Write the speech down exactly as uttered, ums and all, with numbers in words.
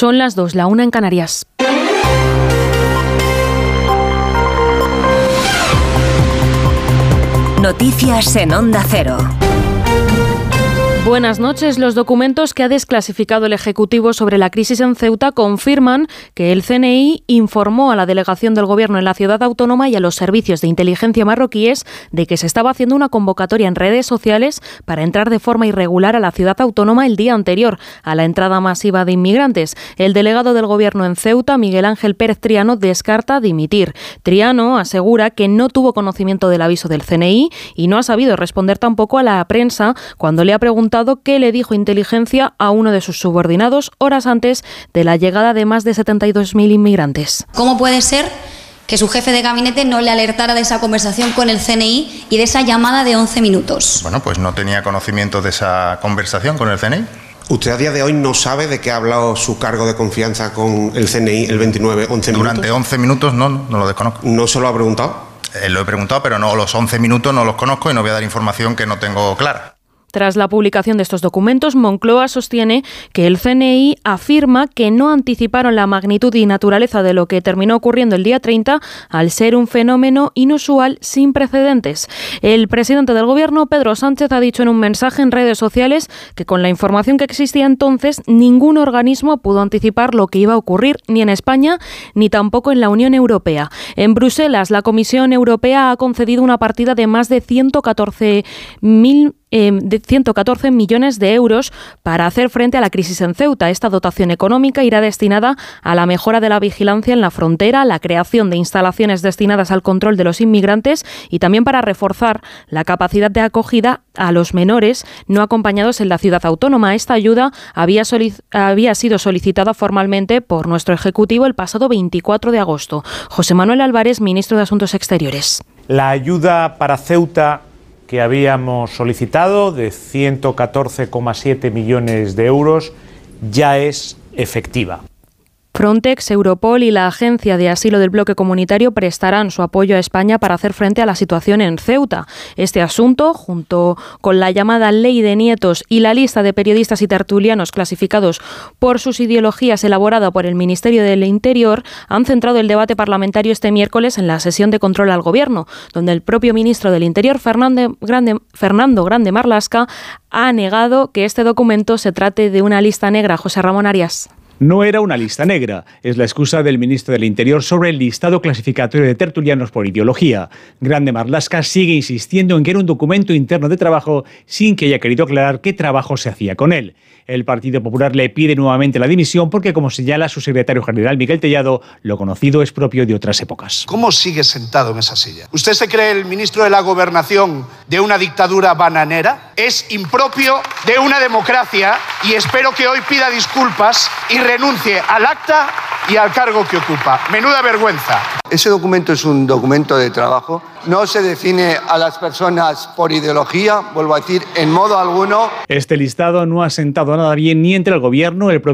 Son las dos, la una en Canarias. Noticias en Onda Cero. Buenas noches. Los documentos que ha desclasificado el Ejecutivo sobre la crisis en Ceuta confirman que el C N I informó a la delegación del Gobierno en la ciudad autónoma y a los servicios de inteligencia marroquíes de que se estaba haciendo una convocatoria en redes sociales para entrar de forma irregular a la ciudad autónoma el día anterior a la entrada masiva de inmigrantes. El delegado del Gobierno en Ceuta, Miguel Ángel Pérez Triano, descarta dimitir. Triano asegura que no tuvo conocimiento del aviso del C N I y no ha sabido responder tampoco a la prensa cuando le ha preguntado qué le dijo inteligencia a uno de sus subordinados horas antes de la llegada de más de setenta y dos mil inmigrantes. ¿Cómo puede ser que su jefe de gabinete no le alertara de esa conversación con el C N I y de esa llamada de once minutos? Bueno, pues no tenía conocimiento de esa conversación con el C N I. ¿Usted a día de hoy no sabe de qué ha hablado su cargo de confianza con el C N I el veintinueve, once minutos? Durante once minutos no, no lo desconozco. ¿No se lo ha preguntado? Eh, lo he preguntado, pero no, los once minutos no los conozco y no voy a dar información que no tengo clara. Tras la publicación de estos documentos, Moncloa sostiene que el C N I afirma que no anticiparon la magnitud y naturaleza de lo que terminó ocurriendo el día treinta al ser un fenómeno inusual sin precedentes. El presidente del Gobierno, Pedro Sánchez, ha dicho en un mensaje en redes sociales que con la información que existía entonces, ningún organismo pudo anticipar lo que iba a ocurrir ni en España ni tampoco en la Unión Europea. En Bruselas, la Comisión Europea ha concedido una partida de más de ciento catorce mil de ciento catorce millones de euros para hacer frente a la crisis en Ceuta. Esta dotación económica irá destinada a la mejora de la vigilancia en la frontera, la creación de instalaciones destinadas al control de los inmigrantes y también para reforzar la capacidad de acogida a los menores no acompañados en la ciudad autónoma. Esta ayuda había, solic- había sido solicitada formalmente por nuestro Ejecutivo el pasado veinticuatro de agosto. José Manuel Álvarez, ministro de Asuntos Exteriores. La ayuda para Ceuta que habíamos solicitado de ciento catorce coma siete millones de euros ya es efectiva. Frontex, Europol y la Agencia de Asilo del Bloque Comunitario prestarán su apoyo a España para hacer frente a la situación en Ceuta. Este asunto, junto con la llamada Ley de Nietos y la lista de periodistas y tertulianos clasificados por sus ideologías elaborada por el Ministerio del Interior, han centrado el debate parlamentario este miércoles en la sesión de control al Gobierno, donde el propio ministro del Interior, Fernando Grande, Fernando Grande Marlaska, ha negado que este documento se trate de una lista negra. José Ramón Arias. No era una lista negra, es la excusa del ministro del Interior sobre el listado clasificatorio de tertulianos por ideología. Grande Marlaska sigue insistiendo en que era un documento interno de trabajo sin que haya querido aclarar qué trabajo se hacía con él. El Partido Popular le pide nuevamente la dimisión porque, como señala su secretario general Miguel Tellado, lo conocido es propio de otras épocas. ¿Cómo sigue sentado en esa silla? ¿Usted se cree el ministro de la Gobernación de una dictadura bananera? Es impropio de una democracia y espero que hoy pida disculpas y renuncie al acta y al cargo que ocupa. Menuda vergüenza. Ese documento es un documento de trabajo. No se define a las personas por ideología, vuelvo a decir, en modo alguno. Este listado no ha sentado nada bien ni entre el Gobierno, el